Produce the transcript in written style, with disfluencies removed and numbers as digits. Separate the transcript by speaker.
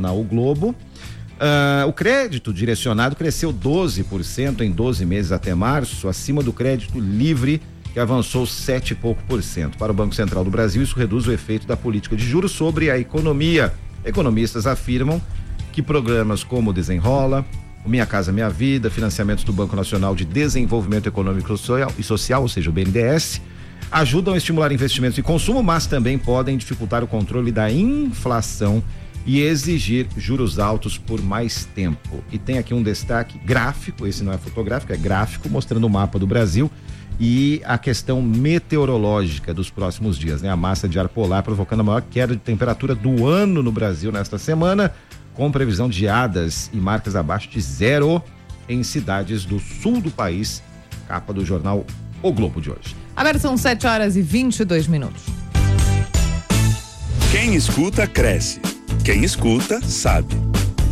Speaker 1: jornal O Globo. O crédito direcionado cresceu 12% em 12 meses até março, acima do crédito livre, que avançou 7 e pouco por cento. Para o Banco Central do Brasil, isso reduz o efeito da política de juros sobre a economia. Economistas afirmam que programas como o Desenrola, o Minha Casa Minha Vida, financiamentos do Banco Nacional de Desenvolvimento Econômico e Social, ou seja, o BNDES, ajudam a estimular investimentos e consumo, mas também podem dificultar o controle da inflação e exigir juros altos por mais tempo. E tem aqui um destaque gráfico, esse não é fotográfico, é gráfico, mostrando o mapa do Brasil e a questão meteorológica dos próximos dias, né? A massa de ar polar provocando a maior queda de temperatura do ano no Brasil nesta semana, com previsão de geadas e marcas abaixo de 0 em cidades do sul do país. Capa do jornal O Globo de hoje.
Speaker 2: Agora são 7h22.
Speaker 3: Quem escuta, cresce. Quem escuta, sabe.